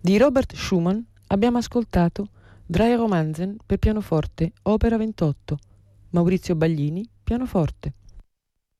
Di Robert Schumann abbiamo ascoltato Drei Romanzen per pianoforte, opera 28, Maurizio Baglini, pianoforte.